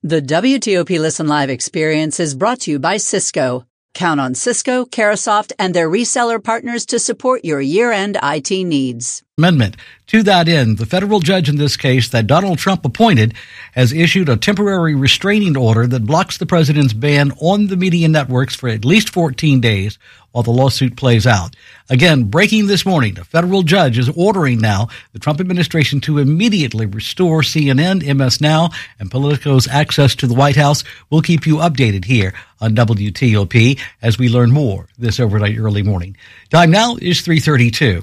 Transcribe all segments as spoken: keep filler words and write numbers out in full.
The W T O P Listen Live experience is brought to you by Cisco. Count on Cisco, Carahsoft, and their reseller partners to support your year-end I T needs. Amendment. To that end, the federal judge in this case that Donald Trump appointed has issued a temporary restraining order that blocks the president's ban on the media networks for at least fourteen days while the lawsuit plays out. Again, breaking this morning, a federal judge is ordering now the Trump administration to immediately restore C N N, M S Now, and Politico's access to the White House. We'll keep you updated here on W T O P as we learn more this overnight early morning. Time now is three thirty-two.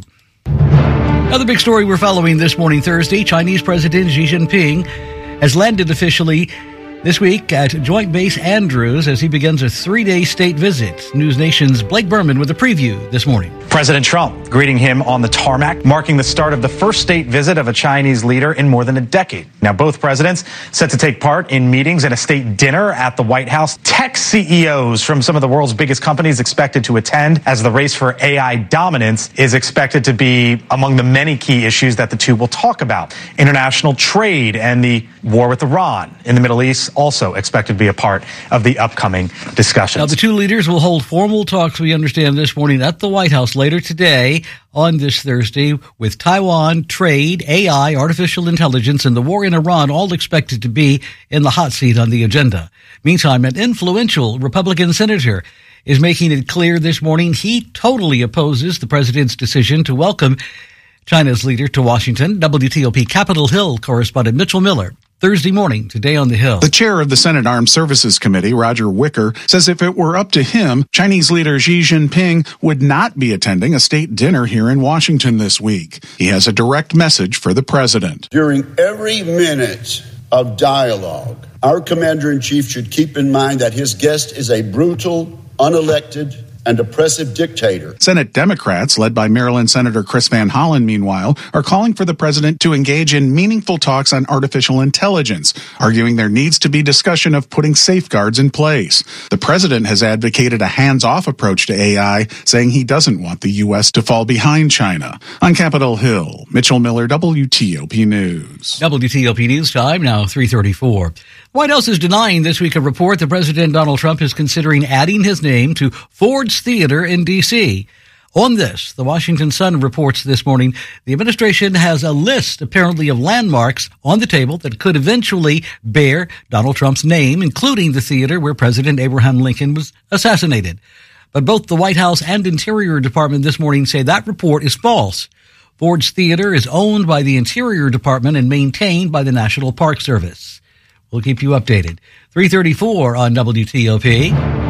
Another big story we're following this morning, Thursday. Chinese President Xi Jinping has landed officially this week at Joint Base Andrews as he begins a three-day state visit. News Nation's Blake Berman with a preview this morning. President Trump greeting him on the tarmac, marking the start of the first state visit of a Chinese leader in more than a decade. Now, both presidents set to take part in meetings and a state dinner at the White House. Tech C E Os from some of the world's biggest companies expected to attend as the race for A I dominance is expected to be among the many key issues that the two will talk about. International trade and the war with Iran in the Middle East also expected to be a part of the upcoming discussions. Now, the two leaders will hold formal talks, we understand, this morning at the White House later today on this Thursday with Taiwan, trade, A I, artificial intelligence, and the war in Iran all expected to be in the hot seat on the agenda. Meantime, an influential Republican senator is making it clear this morning he totally opposes the president's decision to welcome China's leader to Washington. W T O P Capitol Hill correspondent Mitchell Miller. Thursday morning, today on the Hill. The chair of the Senate Armed Services Committee, Roger Wicker, says if it were up to him, Chinese leader Xi Jinping would not be attending a state dinner here in Washington this week. He has a direct message for the president. During every minute of dialogue, our commander-in-chief should keep in mind that his guest is a brutal, unelected, and oppressive dictator. Senate Democrats, led by Maryland Senator Chris Van Hollen, meanwhile, are calling for the president to engage in meaningful talks on artificial intelligence, arguing there needs to be discussion of putting safeguards in place. The president has advocated a hands-off approach to A I, saying he doesn't want the U S to fall behind China. On Capitol Hill, Mitchell Miller, W T O P News. W T O P News time, now three thirty-four. The White House is denying this week a report that President Donald Trump is considering adding his name to Ford's Theater in D C. On this, the Washington Sun reports this morning, the administration has a list, apparently, of landmarks on the table that could eventually bear Donald Trump's name, including the theater where President Abraham Lincoln was assassinated. But both the White House and Interior Department this morning say that report is false. Ford's Theater is owned by the Interior Department and maintained by the National Park Service. We'll keep you updated. three thirty-four on W T O P.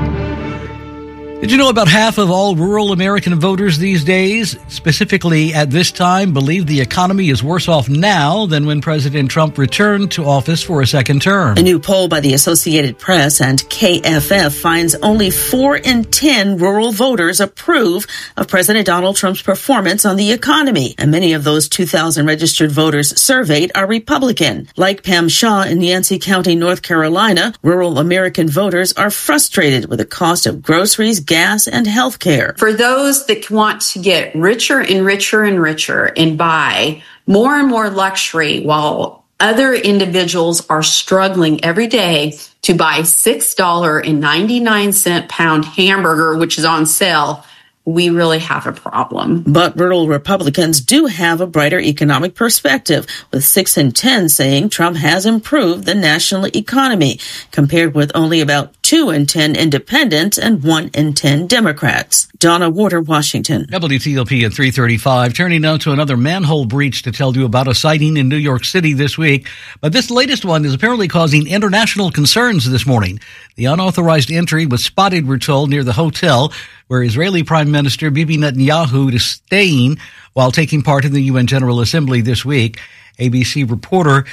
Did you know about half of all rural American voters these days, specifically at this time, believe the economy is worse off now than when President Trump returned to office for a second term? A new poll by the Associated Press and K F F finds only four in ten rural voters approve of President Donald Trump's performance on the economy. And many of those two thousand registered voters surveyed are Republican. Like Pam Shaw in Yancey County, North Carolina, rural American voters are frustrated with the cost of groceries, gas, and health care. For those that want to get richer and richer and richer and buy more and more luxury while other individuals are struggling every day to buy six dollars and ninety-nine cents pound hamburger, which is on sale, we really have a problem. But rural Republicans do have a brighter economic perspective, with six in ten saying Trump has improved the national economy, compared with only about two in ten independents and one in ten Democrats. Donna Warder, Washington. W T O P at three thirty-five. Turning now to another manhole breach to tell you about a sighting in New York City this week. But this latest one is apparently causing international concerns this morning. The unauthorized entry was spotted, we're told, near the hotel where Israeli Prime Minister Bibi Netanyahu is staying while taking part in the U N General Assembly this week. A B C reporter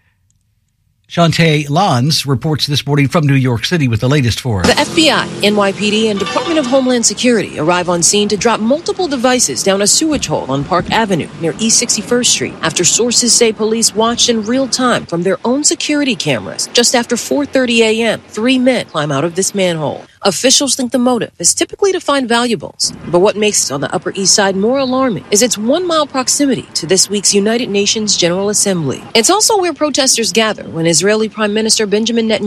Shantae Lanz reports this morning from New York City with the latest for us. The F B I, N Y P D, and Department of Homeland Security arrive on scene to drop multiple devices down a sewage hole on Park Avenue near East sixty-first Street after sources say police watched in real time from their own security cameras. Just after four thirty a.m., three men climb out of this manhole. Officials think the motive is typically to find valuables. But what makes it on the Upper East Side more alarming is its one-mile proximity to this week's United Nations General Assembly. It's also where protesters gather when Israeli Prime Minister Benjamin Netanyahu